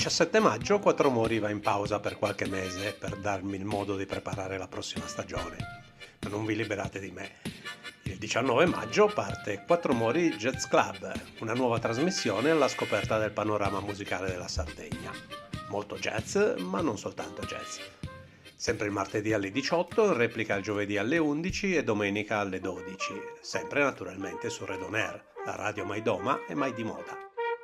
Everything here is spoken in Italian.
17 maggio Quattro Mori va in pausa per qualche mese per darmi il modo di preparare la prossima stagione. Ma non vi liberate di me. Il 19 maggio parte Quattro Mori Jazz Club, una nuova trasmissione alla scoperta del panorama musicale della Sardegna. Molto jazz, ma non soltanto jazz. Sempre il martedì alle 18, replica il giovedì alle 11 e domenica alle 12, sempre naturalmente su Red On Air, la radio mai doma e mai di moda.